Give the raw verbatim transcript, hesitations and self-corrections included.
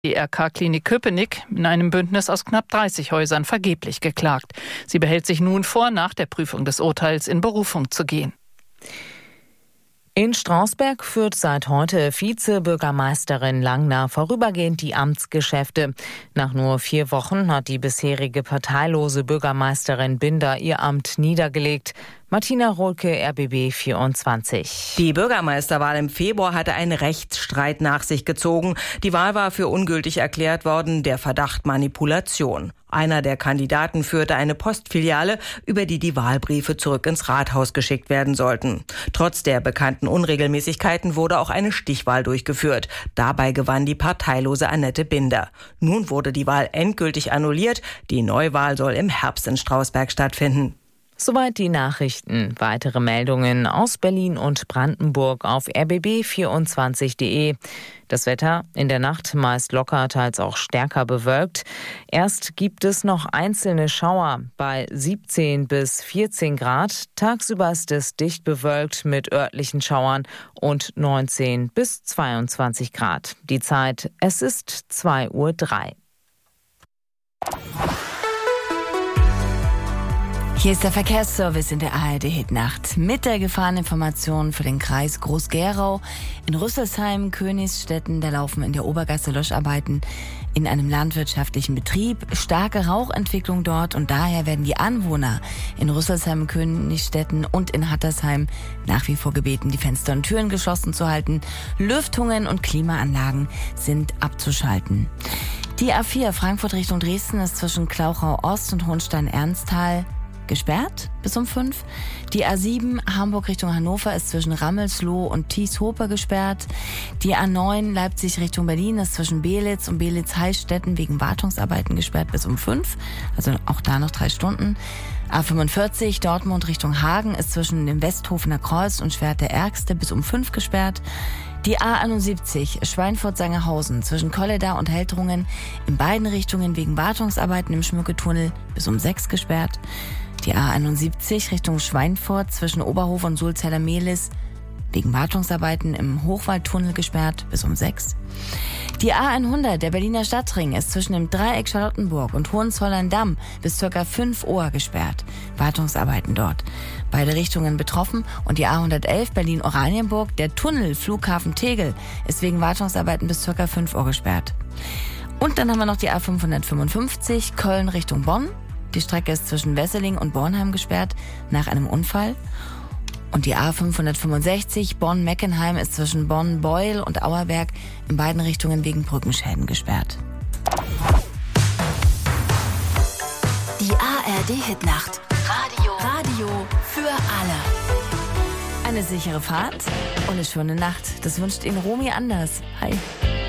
die R K-Klinik Köpenick in einem Bündnis aus knapp dreißig Häusern vergeblich geklagt. Sie behält sich nun vor, nach der Prüfung des Urteils in Berufung zu gehen. In Strausberg führt seit heute Vizebürgermeisterin Langner vorübergehend die Amtsgeschäfte. Nach nur vier Wochen hat die bisherige parteilose Bürgermeisterin Binder ihr Amt niedergelegt. Martina Rohlke, R B B vierundzwanzig. Die Bürgermeisterwahl im Februar hatte einen Rechtsstreit nach sich gezogen. Die Wahl war für ungültig erklärt worden, der Verdacht Manipulation. Einer der Kandidaten führte eine Postfiliale, über die die Wahlbriefe zurück ins Rathaus geschickt werden sollten. Trotz der bekannten Unregelmäßigkeiten wurde auch eine Stichwahl durchgeführt. Dabei gewann die parteilose Annette Binder. Nun wurde die Wahl endgültig annulliert. Die Neuwahl soll im Herbst in Strausberg stattfinden. Soweit die Nachrichten. Weitere Meldungen aus Berlin und Brandenburg auf r b b vierundzwanzig punkt d e. Das Wetter in der Nacht meist locker, teils auch stärker bewölkt. Erst gibt es noch einzelne Schauer bei siebzehn bis vierzehn Grad. Tagsüber ist es dicht bewölkt mit örtlichen Schauern und neunzehn bis zweiundzwanzig Grad. Die Zeit, es ist zwei Uhr drei. Hier ist der Verkehrsservice in der A R D-Hitnacht mit der Gefahreninformation für den Kreis Groß-Gerau. In Rüsselsheim, Königsstetten, da laufen in der Obergasse Löscharbeiten in einem landwirtschaftlichen Betrieb. Starke Rauchentwicklung dort und daher werden die Anwohner in Rüsselsheim, Königsstetten und in Hattersheim nach wie vor gebeten, die Fenster und Türen geschlossen zu halten. Lüftungen und Klimaanlagen sind abzuschalten. Die A vier Frankfurt Richtung Dresden ist zwischen Klauchau Ost und Hohenstein-Ernsthal gesperrt bis um fünf. Die A sieben Hamburg Richtung Hannover ist zwischen Rammelsloh und Thieshoper gesperrt. Die A neun Leipzig Richtung Berlin ist zwischen Belitz und Belitz-Heilstätten wegen Wartungsarbeiten gesperrt bis um fünf. Also auch da noch drei Stunden. A fünfundvierzig Dortmund Richtung Hagen ist zwischen dem Westhofener Kreuz und Schwert der Ärgste bis um fünf gesperrt. Die A einundsiebzig Schweinfurt-Sangerhausen zwischen Kolleda und Heldrungen in beiden Richtungen wegen Wartungsarbeiten im Schmücketunnel bis um sechs gesperrt. Die A einundsiebzig Richtung Schweinfurt zwischen Oberhof und Sulzeller-Mehlis wegen Wartungsarbeiten im Hochwaldtunnel gesperrt bis um sechs. Die A hundert, der Berliner Stadtring, ist zwischen dem Dreieck Charlottenburg und Hohenzollern-Damm bis ca. fünf Uhr gesperrt. Wartungsarbeiten dort. Beide Richtungen betroffen und die A hundertelf Berlin-Oranienburg, der Tunnel Flughafen Tegel, ist wegen Wartungsarbeiten bis ca. fünf Uhr gesperrt. Und dann haben wir noch die A fünfhundertfünfundfünfzig Köln Richtung Bonn. Die Strecke ist zwischen Wesseling und Bornheim gesperrt nach einem Unfall. Und die A fünfhundertfünfundsechzig Bonn-Meckenheim ist zwischen Bonn-Beuel und Auerberg in beiden Richtungen wegen Brückenschäden gesperrt. Die A R D-Hitnacht. Radio. Radio für alle. Eine sichere Fahrt und eine schöne Nacht. Das wünscht Ihnen Romy Anders. Hi.